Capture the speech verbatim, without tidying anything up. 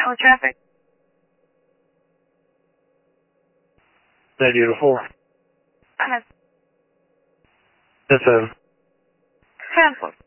with traffic. ninety-eight oh four. I have That's seven. transport.